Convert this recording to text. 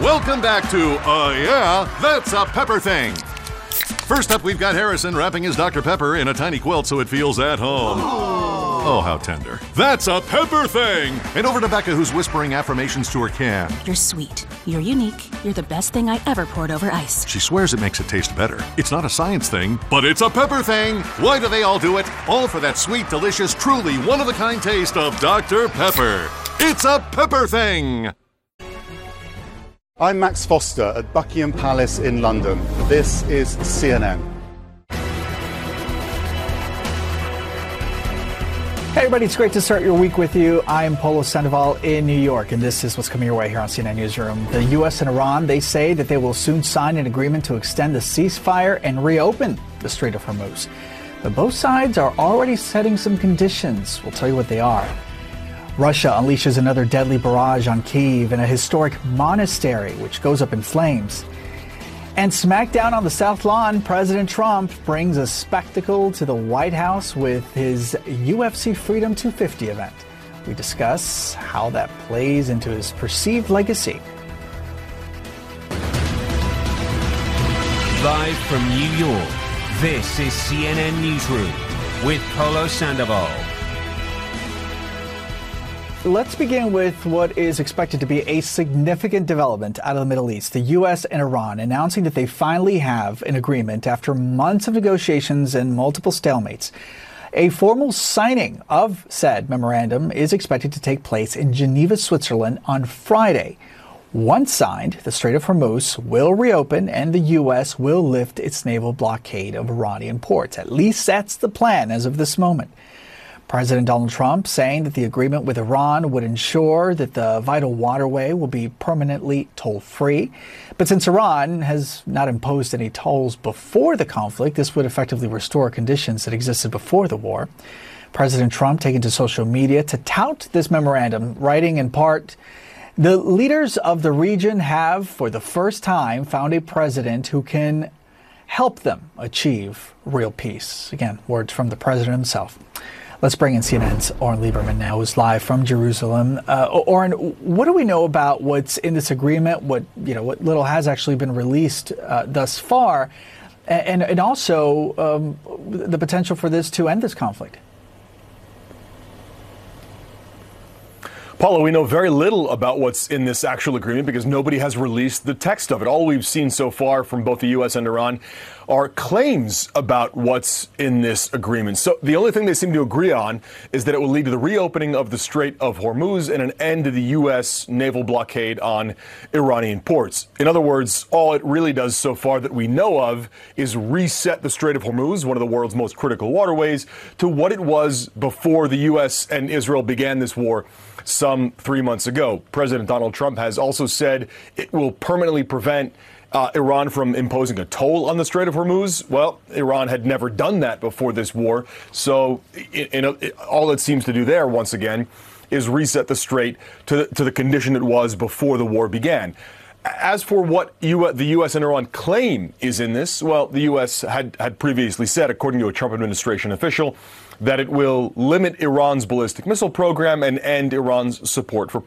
Welcome back to Yeah, That's a Pepper Thing. First up, we've got Harrison wrapping his Dr. Pepper in a tiny quilt so it feels at home. Oh, how tender. That's a Pepper Thing! And over to Becca, who's whispering affirmations to her can. You're sweet. You're unique. You're the best thing I ever poured over ice. She swears it makes it taste better. It's not a science thing, but it's a pepper thing. Why do they all do it? All for that sweet, delicious, truly one-of-a-kind taste of Dr. Pepper. It's a Pepper Thing! I'm Max Foster at Buckingham Palace in London. This is CNN. Hey everybody, it's great to start your week with you. I'm Polo Sandoval in New York, and this is what's coming your way here on CNN Newsroom. The U.S. and Iran, they say that they will soon sign an agreement to extend the ceasefire and reopen the Strait of Hormuz. But both sides are already setting some conditions. We'll tell you what they are. Russia unleashes another deadly barrage on Kyiv and a historic monastery, which goes up in flames. And smack down on the South Lawn, President Trump brings a spectacle to the White House with his UFC Freedom 250 event. We discuss how that plays into his perceived legacy. Live from New York, this is CNN Newsroom with Polo Sandoval. Let's begin with what is expected to be a significant development out of the Middle East. The U.S. and Iran announcing that they finally have an agreement after months of negotiations and multiple stalemates. A formal signing of said memorandum is expected to take place in Geneva, Switzerland on Friday. Once signed, the Strait of Hormuz will reopen and the U.S. will lift its naval blockade of Iranian ports. At least that's the plan as of this moment. President Donald Trump saying that the agreement with Iran would ensure that the vital waterway will be permanently toll-free. But since Iran has not imposed any tolls before the conflict, this would effectively restore conditions that existed before the war. President Trump taking to social media to tout this memorandum, writing in part, "The leaders of the region have, for the first time, found a president who can help them achieve real peace." Again, words from the president himself. Let's bring in CNN's Oren Lieberman now, who's live from Jerusalem. Oren, what do we know about what's in this agreement? What little has actually been released thus far, and also the potential for this to end this conflict? Paulo, we know very little about what's in this actual agreement because nobody has released the text of it. All we've seen so far from both the U.S. and Iran are claims about what's in this agreement. So the only thing they seem to agree on is that it will lead to the reopening of the Strait of Hormuz and an end to the U.S. naval blockade on Iranian ports. In other words, all it really does so far that we know of is reset the Strait of Hormuz, one of the world's most critical waterways, to what it was before the U.S. and Israel began this war some 3 months ago. President Donald Trump has also said it will permanently prevent Iran from imposing a toll on the Strait of Hormuz. Well, Iran had never done that before this war. So all it seems to do there, once again, is reset the strait to the condition it was before the war began. As for what the U.S. and Iran claim is in this, well, the U.S. had previously said, according to a Trump administration official, that it will limit Iran's ballistic missile program and end Iran's support for